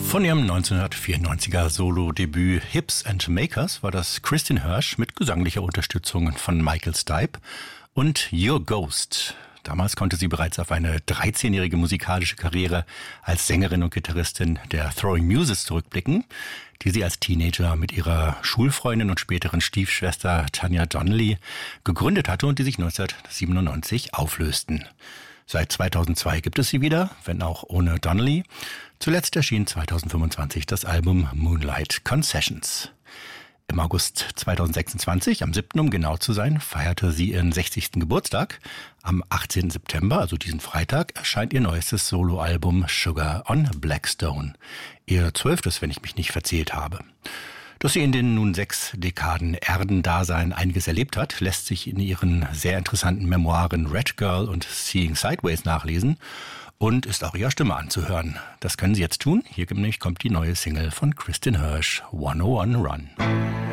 Von ihrem 1994er Solo-Debüt Hips and Makers war das Kristin Hersh mit gesanglicher Unterstützung von Michael Stipe und Your Ghost. Damals konnte sie bereits auf eine 13-jährige musikalische Karriere als Sängerin und Gitarristin der Throwing Muses zurückblicken, die sie als Teenager mit ihrer Schulfreundin und späteren Stiefschwester Tanya Donnelly gegründet hatte und die sich 1997 auflösten. Seit 2002 gibt es sie wieder, wenn auch ohne Donnelly. Zuletzt erschien 2025 das Album Moonlight Concessions. Im August 2026, am 7. um genau zu sein, feierte sie ihren 60. Geburtstag. Am 18. September, also diesen Freitag, erscheint ihr neuestes Soloalbum Sugar on Blackstone. Ihr 12., wenn ich mich nicht verzählt habe. Dass sie in den nun 6 Dekaden Erdendasein einiges erlebt hat, lässt sich in ihren sehr interessanten Memoiren Red Girl und Seeing Sideways nachlesen und ist auch ihrer Stimme anzuhören. Das können Sie jetzt tun. Hier nämlich kommt die neue Single von Kristin Hersh, 101 Run.